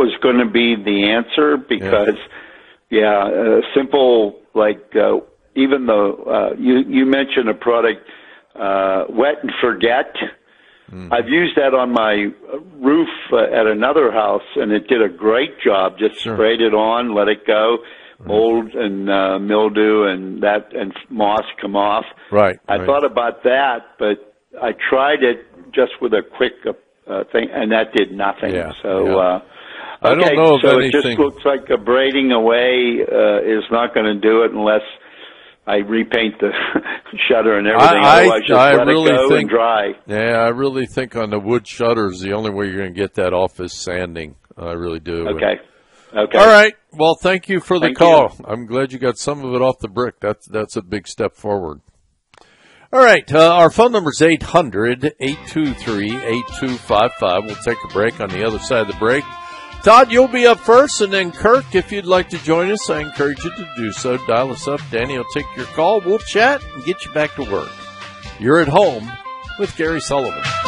was going to be the answer because, simple, like even though you mentioned a product, Wet and Forget. Mm-hmm. I've used that on my roof at another house, and it did a great job. Just sprayed it on, let it go. Mold and mildew and moss come off. Right. I thought about that, but I tried it just with a quick thing, and that did nothing. Yeah. So, I don't know of so anything. it just looks like a braiding away is not going to do it unless I repaint the shutter and everything. Otherwise, just let it go and dry. Yeah, I really think on the wood shutters, the only way you're going to get that off is sanding. I really do. Okay. All right. Well, thank you for the call. I'm glad you got some of it off the brick. That's a big step forward. All right. Our phone number is 800-823-8255. We'll take a break on the other side of the break. Todd, you'll be up first, and then Kirk, if you'd like to join us, I encourage you to do so. Dial us up. Danny will take your call. We'll chat and get you back to work. You're at home with Gary Sullivan.